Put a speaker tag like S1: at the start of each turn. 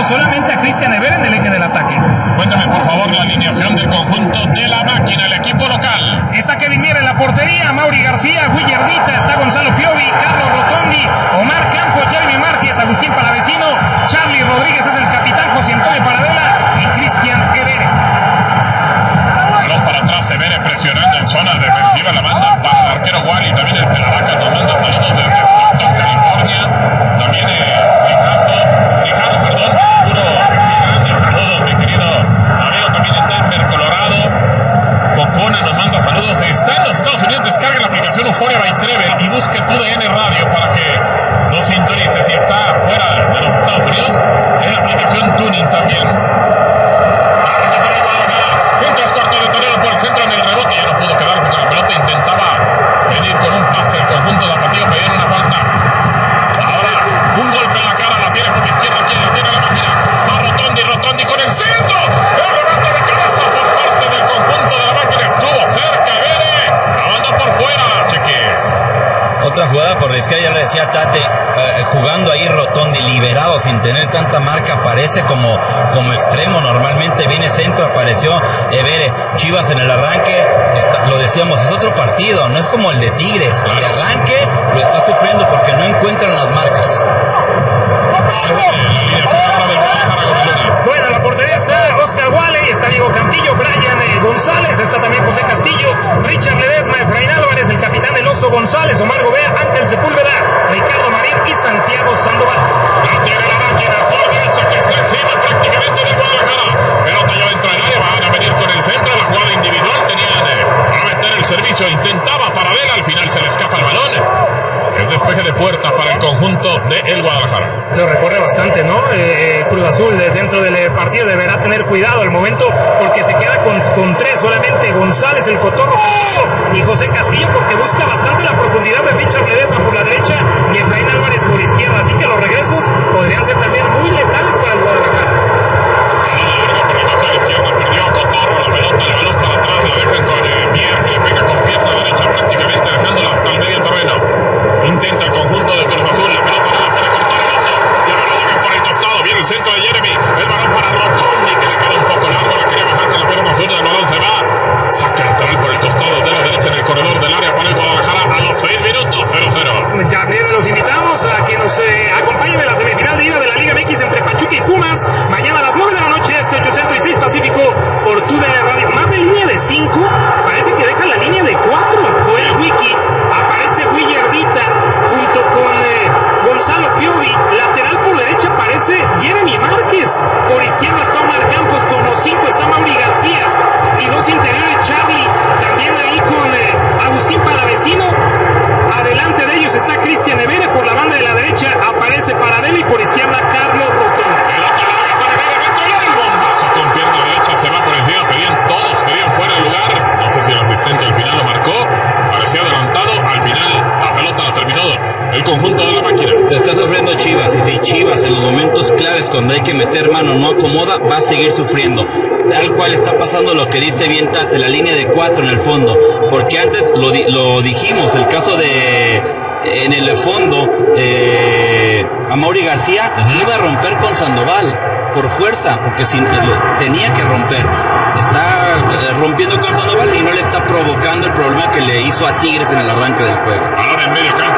S1: solamente a Cristian Ever en el eje del ataque.
S2: Cuéntame por favor la alineación del conjunto de la máquina, el equipo local.
S1: Está Kevin Mier en la portería, Mauri García, Willardita, está Gonzalo Piovi, Carlos Rotondi, Omar Campos, Jeremy Márquez, Agustín Palavecino, Charlie Rodríguez es el capitán, José Antonio Paradela y Cristian Ever.
S2: Balón para atrás, Ever presionando en zona defensiva, la manda para el arquero Wally, también el Pelavaca nos manda saludos desde Stockton, California, también Lijado, puro grandes saludos, mi querido amigo, también en Denver, Colorado. Cocona nos manda saludos, está en los Estados Unidos, descarga la aplicación Euphoria by Trevel y busque TUDN Radio para que nos sintonice. Si está fuera de los Estados Unidos, en la aplicación Tuning también. Un 3/4 de Torero por el centro en el rebote, ya no pudo quedarse con la pelota, intentaba venir con un pase el conjunto de Tapatío, pedían una falta. Ahora un golpe en la cara, la tiene por la izquierda, quien la tiene la máquina, va Rotondi con el centro, el remate de cabeza por parte del conjunto de la máquina, estuvo cerca, la mandó por fuera, Cheques.
S3: Otra jugada por la izquierda, ya le decía Tate, jugando ahí Rotondi, liberado sin tener tanta marca, aparece como extremo, normalmente viene centro, apareció Evere. Chivas en el arranque, lo decíamos, es otro partido, no es como el de Tigres, el de arranque lo está sufriendo porque no encuentran las marcas.
S1: Bueno, en la portería está Oscar Wally, está Diego Campillo, Brian González, está también José Castillo, Richard Ledesma, Efraín Álvarez, el capitán El Oso González, Omar Gobea, Ángel Sepúlveda, Ricardo Marín y Santiago Sandoval.
S2: La tiene la máquina por derecha que está encima prácticamente del Guadalajara. Pelota ya dentro del área, van a venir con el centro, la jugada individual, tenían para meter el servicio, intentaba Paradela, al final se le escapa el balón. El despeje de puerta para el conjunto de el Guadalajara.
S1: Lo recorre bastante, ¿no? Cruz Azul dentro del partido deberá tener cuidado al momento porque se queda con tres solamente, González, el Cotorro y José Castillo, porque busca bastante la profundidad de Richard Ledesma por la derecha y Efraín Álvarez por izquierda, así que los regresos podrían ser también muy letales para el Guadalajara.
S2: Balón largo por el costado de la izquierda, perdió Cotorro la pelota, el balón para atrás, la dejan con Mier, que le pega con pierna derecha prácticamente dejándola hasta el medio terreno. Intenta el conjunto de Cruz Azul, la pelota no la puede cortar el Oso, y ahora llega por el costado, viene el centro de Jeremy, el balón para Rotondi que le queda un poco largo, la quería bajar con la pierna azul, el balón se va, saque lateral por el costado de la derecha en el corredor del área para el Guadalajara a los 6 minutos, 0-0.
S1: Ya bien, los invitamos a que nos acompañen en la semifinal de ida de la Liga MX entre Pachuca y Pumas, mañana a las 9 de la noche, 806 Pacífico, por TUDN Radio. Más de línea de 5, parece que deja la línea de 4, Joel Wiki, aparece Willardita junto con Gonzalo Piovi, lateral por derecha aparece Jeremy Márquez, por izquierda está Omar Campos, como 5 está Mauri García, y dos interiores Charlie, también ahí con Agustín Palavecino, adelante de ellos está Cristian Evere, por la banda de la derecha aparece Paradela y por izquierda Carlos Rotondi.
S2: Pelota larga para Evere, dentro del bombazo con pierna derecha, se va por encima, pedían fuera de lugar, no sé si el asistente al final lo marcó, parecía adelantado, al final la pelota la terminó el conjunto de la máquina.
S3: Lo está sufriendo Chivas, y si Chivas en los momentos claves cuando hay que meter mano no acomoda, va a seguir sufriendo. Tal cual está pasando lo que dice bien Tate, la línea de 4 en el fondo, porque antes lo dijimos, el caso de en el fondo Amaury García iba a romper con Sandoval por fuerza, porque tenía que romper, está rompiendo con Sandoval y no le está provocando el problema que le hizo a Tigres en el arranque del juego.
S2: Balón en medio campo